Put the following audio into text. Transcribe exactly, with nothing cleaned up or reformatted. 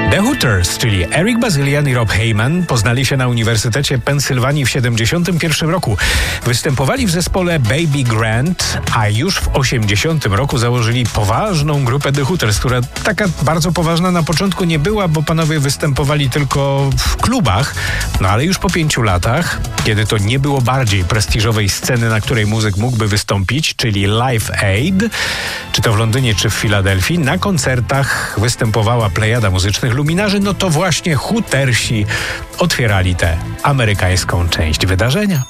The Hooters, czyli Eric Bazilian i Rob Heyman, poznali się na Uniwersytecie Pensylwanii w siedemdziesiątym pierwszym roku. Występowali w zespole Baby Grand, a już w osiemdziesiątym roku założyli poważną grupę The Hooters, która taka bardzo poważna na początku nie była, bo panowie występowali tylko w klubach, no ale już po pięciu latach, kiedy to nie było bardziej prestiżowej sceny, na której muzyk mógłby wystąpić, czyli Live Aid, czy to w Londynie, czy w Filadelfii, na koncertach występowała plejada muzycznych luminarzy, no to właśnie Hootersi otwierali tę amerykańską część wydarzenia.